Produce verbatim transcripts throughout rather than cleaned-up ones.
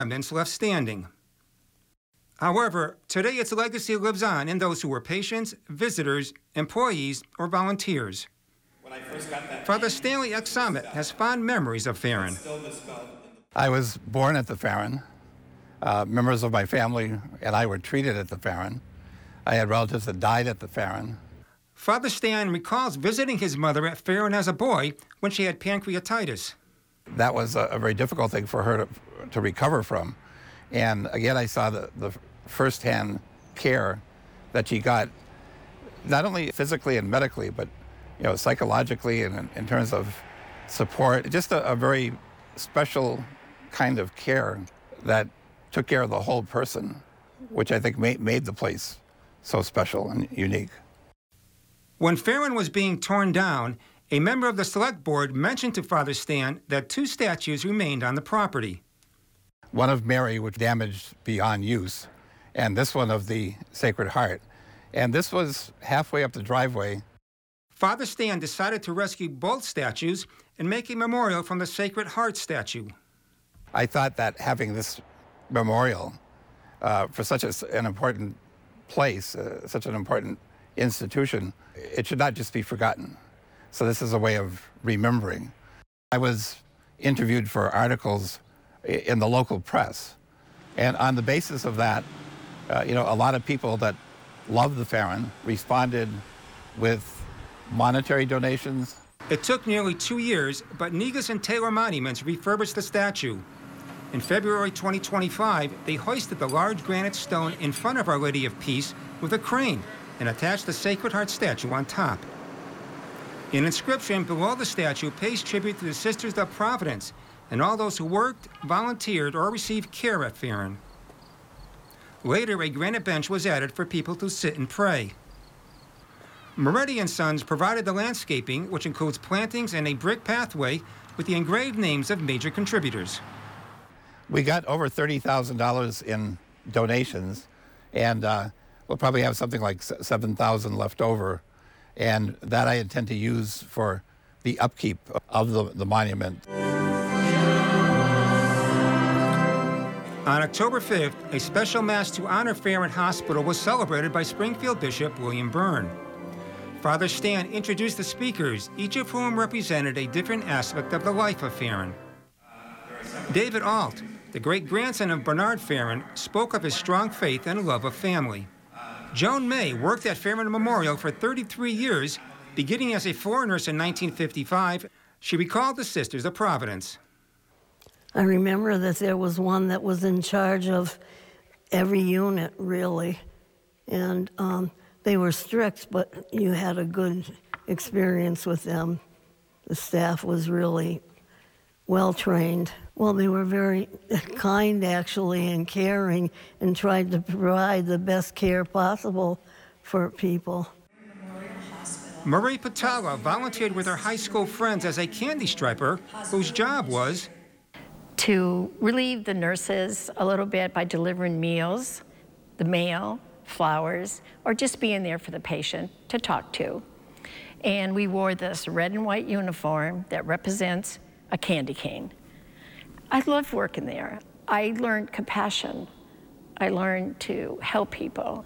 monuments left standing. However, today its legacy lives on in those who were patients, visitors, employees, or volunteers. When I first got that Father Stanley X. Summit has fond memories of Farron. I was born at the Farron. Uh, members of my family and I were treated at the Farron. I had relatives that died at the Farron. Father Stan recalls visiting his mother at Farron as a boy when she had pancreatitis. That was a, a very difficult thing for her to, to recover from. And again, I saw the, the firsthand care that she got, not only physically and medically, but you know, psychologically and in, in terms of support. Just a, a very special kind of care that took care of the whole person, which I think made, made the place so special and unique. When Farron was being torn down, a member of the select board mentioned to Father Stan that two statues remained on the property. One of Mary, which damaged beyond use, and this one of the Sacred Heart. And this was halfway up the driveway. Father Stan decided to rescue both statues and make a memorial from the Sacred Heart statue. I thought that having this memorial uh, for such a, an important place, uh, such an important institution, it should not just be forgotten. So this is a way of remembering. I was interviewed for articles in the local press, and on the basis of that, uh, you know, a lot of people that love the Farron responded with monetary donations. It took nearly two years, but Negus and Taylor Monuments refurbished the statue. In February twenty twenty-five, they hoisted the large granite stone in front of Our Lady of Peace with a crane and attached the Sacred Heart statue on top. An inscription below the statue pays tribute to the Sisters of Providence and all those who worked, volunteered, or received care at Farron. Later, a granite bench was added for people to sit and pray. Moretti and Sons provided the landscaping, which includes plantings and a brick pathway with the engraved names of major contributors. We got over thirty thousand dollars in donations, and uh, we'll probably have something like seven thousand dollars left over, and that I intend to use for the upkeep of the, the monument. On October fifth, a special mass to honor Farron Hospital was celebrated by Springfield Bishop William Byrne. Father Stan introduced the speakers, each of whom represented a different aspect of the life of Farron. David Alt, the great-grandson of Bernard Farron, spoke of his strong faith and love of family. Joan May worked at Farron Memorial for thirty-three years, beginning as a floor nurse in nineteen fifty-five. She recalled the Sisters of Providence. I remember that there was one that was in charge of every unit, really. And um, they were strict, but you had a good experience with them. The staff was really well-trained. Well, they were very kind, actually, and caring, and tried to provide the best care possible for people. Marie Patala volunteered with her high school friends as a candy striper, whose job was to relieve the nurses a little bit by delivering meals, the mail, flowers, or just being there for the patient to talk to. And we wore this red and white uniform that represents a candy cane. I loved working there. I learned compassion. I learned to help people.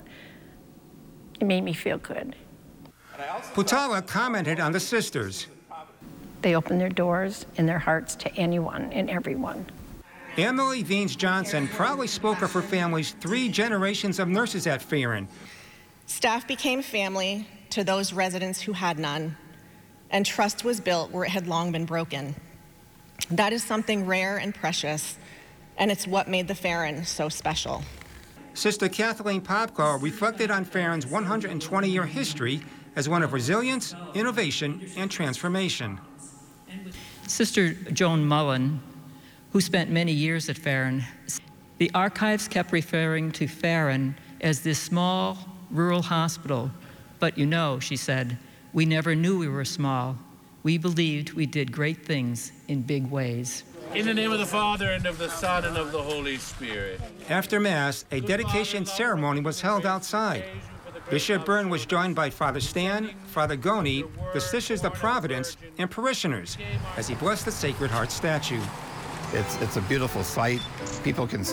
It made me feel good. Patala commented on the sisters. They open their doors and their hearts to anyone and everyone. Emily Veens Johnson proudly spoke of her family's three generations of nurses at Farron. Staff became family to those residents who had none, and trust was built where it had long been broken. That is something rare and precious, and it's what made the Farron so special. Sister Kathleen Popko reflected on Farron's one hundred twenty year history as one of resilience, innovation, and transformation. Sister Joan Mullen, who spent many years at Farron, the archives kept referring to Farron as this small rural hospital. But you know, she said, we never knew we were small. We believed we did great things in big ways. In the name of the Father, and of the Son, and of the Holy Spirit. After Mass, a dedication ceremony was held outside. Bishop Byrne was joined by Father Stan, Father Goni, the Sisters of Providence, and parishioners as he blessed the Sacred Heart statue. It's, it's a beautiful sight. People can